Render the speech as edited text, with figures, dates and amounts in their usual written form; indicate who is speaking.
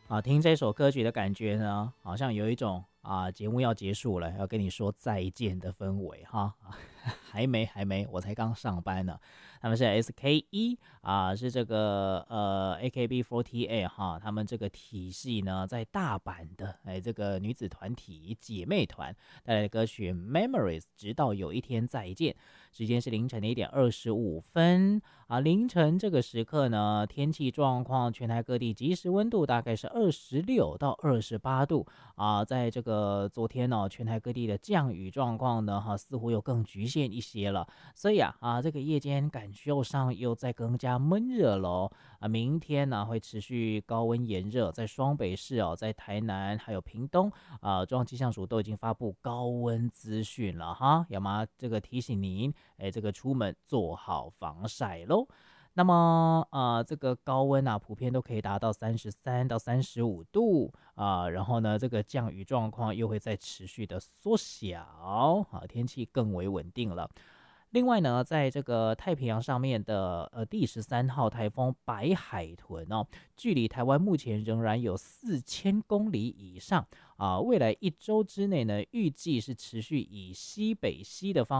Speaker 1: 听这首歌曲的感觉呢，好像有一种节目要结束了，要跟你说再见的氛围哈。还没，我才刚上班呢。他们是 SKE 是这个AKB48 哈，他们这个体系呢在大阪的这个女子团体姐妹团带来的歌曲 Memories， 直到有一天再见。时间是凌晨的1点25分凌晨这个时刻呢，天气状况全台各地即时温度大概是26到28度在这个昨天呢，全台各地的降雨状况呢似乎又更局限一些了，所以这个夜间感受上又再更加闷热了明天呢会持续高温炎热，在双北市在台南还有屏东中央气象署都已经发布高温资讯了哈，要么这个提醒您这个出门做好防晒咯。那么这个高温普遍都可以达到33到35度然后呢，这个降雨状况又会再持续的缩小天气更为稳定了。另外呢，在这个太平洋上面的第13号台风白海豚距离台湾目前仍然有4000公里以上未来1周之内呢，预计是持续以西北西的方